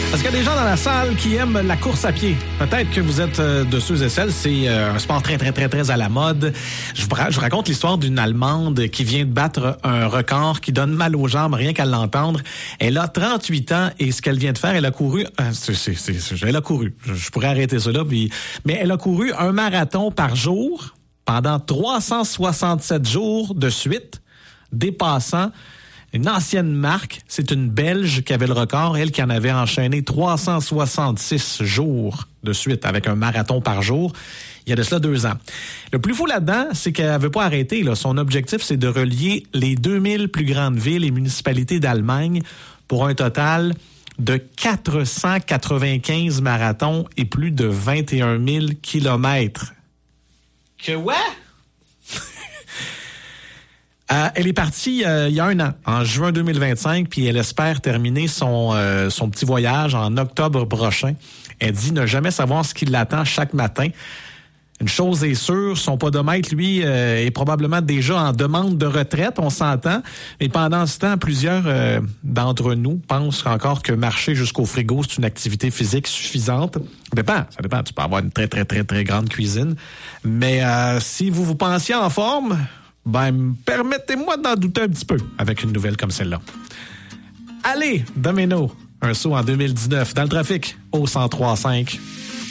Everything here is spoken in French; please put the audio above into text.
Est-ce qu'il y a des gens dans la salle qui aiment la course à pied? Peut-être que vous êtes de ceux et celles. C'est un sport très, très, très, très à la mode. Je vous raconte l'histoire d'une Allemande qui vient de battre un record qui donne mal aux jambes, rien qu'à l'entendre. Elle a 38 ans et ce qu'elle vient de faire, elle a couru... elle a couru. Je pourrais arrêter ça là. Mais elle a couru un marathon par jour pendant 367 jours de suite, dépassant une ancienne marque. C'est une Belge qui avait le record, elle qui en avait enchaîné 366 jours de suite avec un marathon par jour. Il y a de cela 2 ans. Le plus fou là-dedans, c'est qu'elle ne veut pas arrêter. Là. Son objectif, c'est de relier les 2000 plus grandes villes et municipalités d'Allemagne pour un total de 495 marathons et plus de 21 000 kilomètres. Que ouais? Elle est partie il y a 1 an, en juin 2025, puis elle espère terminer son petit voyage en octobre prochain. Elle dit ne jamais savoir ce qui l'attend chaque matin. Une chose est sûre, son podomètre, lui, est probablement déjà en demande de retraite, on s'entend. Mais pendant ce temps, plusieurs d'entre nous pensent encore que marcher jusqu'au frigo, c'est une activité physique suffisante. Ça dépend. Tu peux avoir une très, très, très, très grande cuisine. Mais si vous pensiez en forme... permettez-moi d'en douter un petit peu avec une nouvelle comme celle-là. Allez, Domino, un saut en 2019 dans le trafic au 103.5.